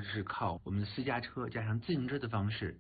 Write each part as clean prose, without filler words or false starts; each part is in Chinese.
是靠我们的私家车加上自行车的方式，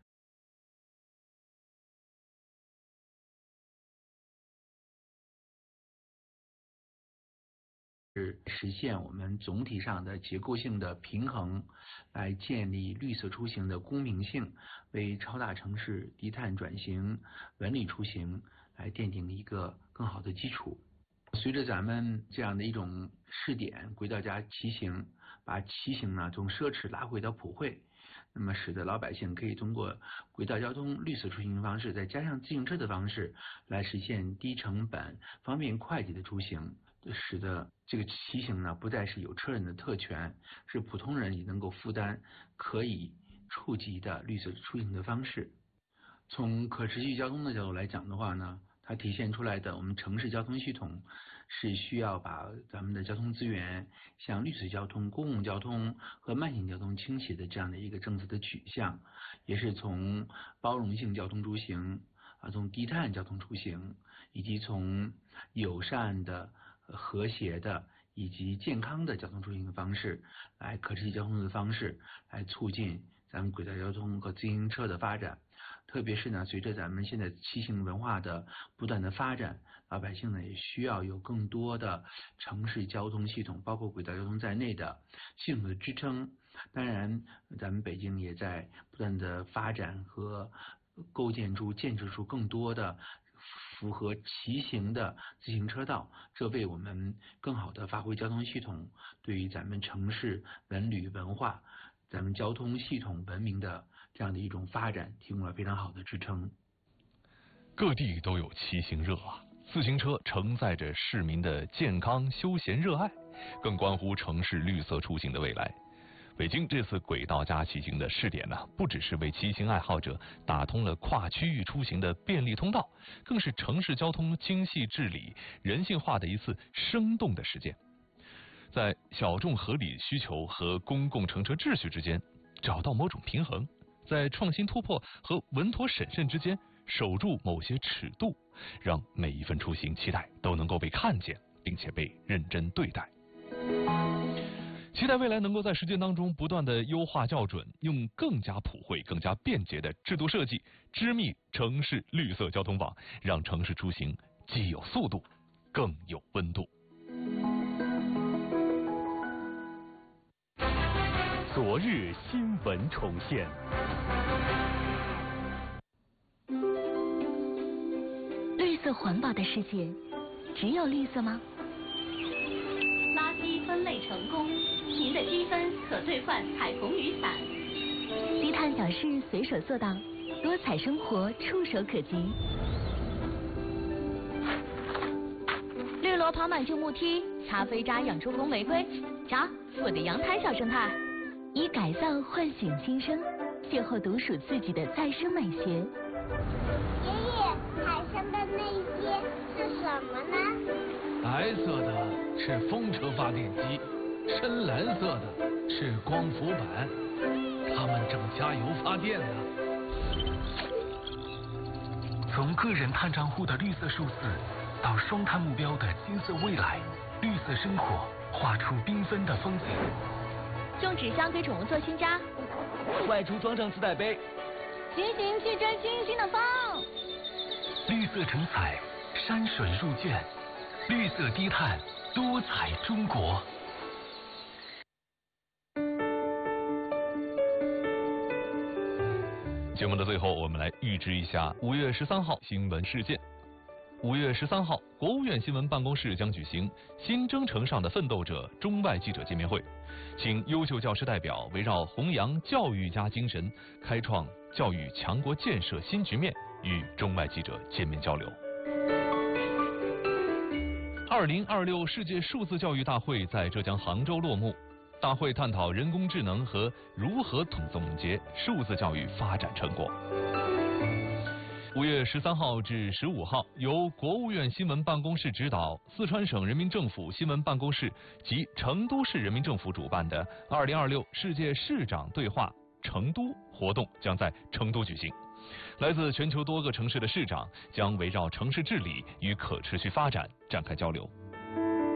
是实现我们总体上的结构性的平衡，来建立绿色出行的公平性，为超大城市低碳转型、文旅出行来奠定一个更好的基础。随着咱们这样的一种试点，轨道加骑行，把骑行呢从奢侈拉回到普惠，那么使得老百姓可以通过轨道交通绿色出行方式，再加上自行车的方式，来实现低成本、方便快捷的出行，使得这个骑行呢不再是有车人的特权，是普通人也能够负担、可以触及的绿色出行的方式。从可持续交通的角度来讲的话呢，它体现出来的我们城市交通系统是需要把咱们的交通资源向绿色交通、公共交通和慢行交通倾斜的这样的一个政策的取向，也是从包容性交通出行从低碳交通出行，以及从友善的、和谐的以及健康的交通出行的方式，来可持续交通的方式来促进咱们轨道交通和自行车的发展。特别是呢，随着咱们现在骑行文化的不断的发展，老百姓呢也需要有更多的城市交通系统，包括轨道交通在内的系统的支撑。当然，咱们北京也在不断的发展和建设出更多的符合骑行的自行车道，这为我们更好的发挥交通系统对于咱们城市文旅文化、咱们交通系统文明的这样的一种发展提供了非常好的支撑。 各地都有骑行热啊，自行车承载着市民的健康休闲热爱，更关乎城市绿色出行的未来。北京这次轨道加骑行的试点呢，不只是为骑行爱好者打通了跨区域出行的便利通道，更是城市交通精细治理、人性化的一次生动的实践。在小众合理需求和公共乘车秩序之间找到某种平衡，在创新突破和稳妥审慎之间守住某些尺度，让每一份出行期待都能够被看见，并且被认真对待。期待未来能够在实践当中不断的优化校准，用更加普惠、更加便捷的制度设计，织密城市绿色交通网，让城市出行既有速度，更有温度。 昨日新闻重现。 绿色环保的世界，只有绿色吗？ 垃圾分类成功，您的积分可兑换彩虹雨伞。 低碳小事随手做到，多彩生活触手可及。绿萝跑满旧木梯，擦飞渣养出红玫瑰。瞧，我的阳台小生态。以改造唤醒新生，邂逅独属自己的再生美学。 爷爷，海上的那些是什么呢？ 白色的是风车发电机，深蓝色的是光伏板，它们正加油发电呢。 从个人碳账户的绿色数字，到双碳目标的金色未来，绿色生活画出缤纷的风景。 种纸箱给宠物做新家， 外出装上自带杯， 骑行去追星星的风。 绿色成彩，山水入卷，绿色低碳，多彩中国。 节目的最后，我们来预知一下5月13号新闻事件。5月13号，国务院新闻办公室将举行新征程上的奋斗者中外记者见面会，请优秀教师代表围绕弘扬教育家精神，开创教育强国建设新局面，与中外记者见面交流。2026世界数字教育大会在浙江杭州落幕，大会探讨人工智能和如何总结数字教育发展成果。5月13号至15号，由国务院新闻办公室指导，四川省人民政府新闻办公室及成都市人民政府主办的2026世界市长对话成都活动将在成都举行。来自全球多个城市的市长将围绕城市治理与可持续发展展开交流。